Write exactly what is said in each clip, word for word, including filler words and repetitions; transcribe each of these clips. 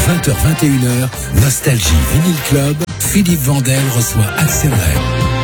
vingt heures vingt et une heures, Nostalgie Vinyl Club, Philippe Vandel reçoit Axel Red.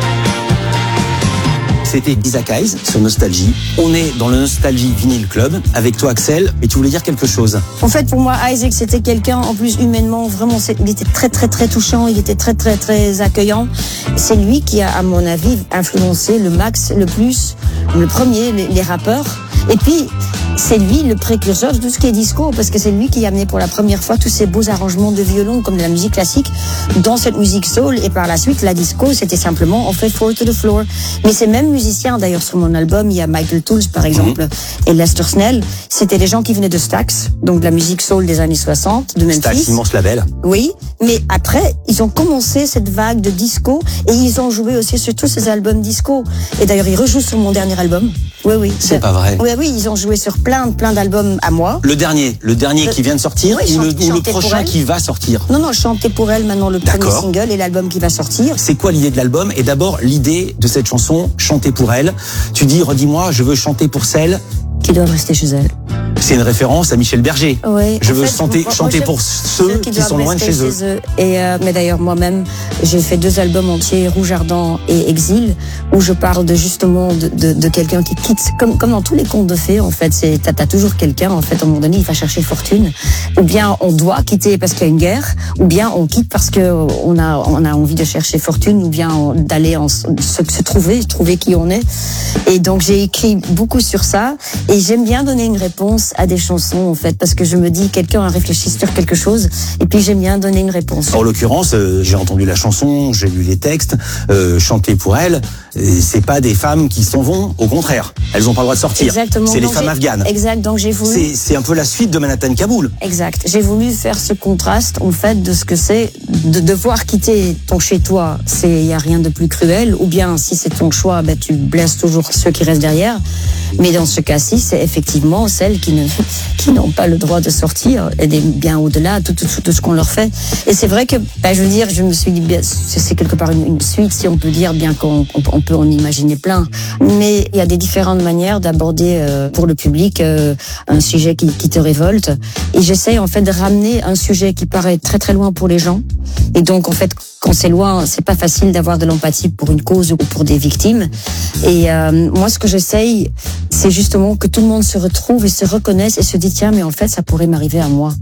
C'était Isaac Hayes sur Nostalgie. On est dans le Nostalgie Vinyl Club avec toi Axel, et tu voulais dire quelque chose. En fait, pour moi, Isaac, c'était quelqu'un, en plus humainement, vraiment, c'est, il était très très très touchant, il était très très très accueillant. C'est lui qui a, à mon avis, influencé le max, le plus, le premier, les, les rappeurs. Et puis, c'est lui le précurseur de tout ce qui est disco, parce que c'est lui qui a amené pour la première fois tous ces beaux arrangements de violon, comme de la musique classique, dans cette musique soul. Et par la suite, la disco, c'était simplement, on fait four to the floor. Mais ces mêmes musiciens, d'ailleurs, sur mon album, il y a Michael Tools, par exemple, mmh. et Lester Snell. C'était des gens qui venaient de Stax, donc de la musique soul des années soixante, de Memphis. Stax, immense label. Oui, mais après, ils ont commencé cette vague de disco, et ils ont joué aussi sur tous ces albums disco. Et d'ailleurs, ils rejouent sur mon dernier album. Oui, oui. C'est pas vrai. Oui, oui, ils ont joué sur plein, plein d'albums à moi. Le dernier, le dernier le... qui vient de sortir, oui, ou, chante, le, ou le prochain qui va sortir? Non, non, Chanter pour elle, maintenant le D'accord. premier single et l'album qui va sortir. C'est quoi l'idée de l'album? Et d'abord, l'idée de cette chanson, Chanter pour elle. Tu dis, redis-moi, je veux chanter pour celle qui doivent rester chez elle. C'est une référence à Michel Berger. Oui, je veux fait, chanter, moi, chanter moi, pour ceux, ceux qui, qui sont loin de chez, chez eux. eux. Et euh, mais d'ailleurs moi-même, j'ai fait deux albums entiers, Rouge Ardent et Exil, où je parle de justement de, de, de quelqu'un qui quitte, comme comme dans tous les contes de fées en fait. C'est t'as, t'as toujours quelqu'un en fait. À un moment donné, il va chercher fortune, ou bien on doit quitter parce qu'il y a une guerre, ou bien on quitte parce que on a on a envie de chercher fortune, ou bien on, d'aller en, se, se trouver, trouver qui on est. Et donc j'ai écrit beaucoup sur ça, et j'aime bien donner une réponse à des chansons en fait, parce que je me dis quelqu'un a réfléchi sur quelque chose, et puis j'aime bien donner une réponse. En l'occurrence, euh, j'ai entendu la chanson, j'ai lu les textes, euh, chanter pour elle, c'est pas des femmes qui s'en vont, au contraire, elles ont pas le droit de sortir. Exactement. C'est donc les femmes afghanes. Exact, donc j'ai voulu. C'est, c'est un peu la suite de Manhattan-Kaboul. Exact. J'ai voulu faire ce contraste en fait de ce que c'est de devoir quitter ton chez toi. C'est il y a rien de plus cruel. Ou bien si c'est ton choix, ben tu blesses toujours ceux qui restent derrière. Mais dans ce cas-ci, c'est effectivement celles qui ne qui n'ont pas le droit de sortir, et des bien au-delà de tout, tout, tout ce qu'on leur fait. Et c'est vrai que, ben, je veux dire, je me suis dit, bien, c'est quelque part une, une suite, si on peut dire, bien qu'on on, on peut en imaginer plein. Mais il y a des différentes manières d'aborder euh, pour le public euh, un sujet qui, qui te révolte. Et j'essaye en fait de ramener un sujet qui paraît très très loin pour les gens. Et donc en fait, quand c'est loin, c'est pas facile d'avoir de l'empathie pour une cause ou pour des victimes. Et euh, moi, ce que j'essaye, c'est justement que tout le monde se retrouve et se reconnaisse et se dit tiens, mais en fait, ça pourrait m'arriver à moi.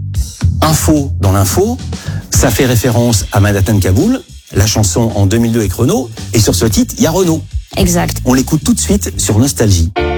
Info dans l'info, ça fait référence à Manhattan-Kaboul, la chanson en deux mille deux avec Renaud, et sur ce titre, il y a Renaud. Exact. On l'écoute tout de suite sur Nostalgie.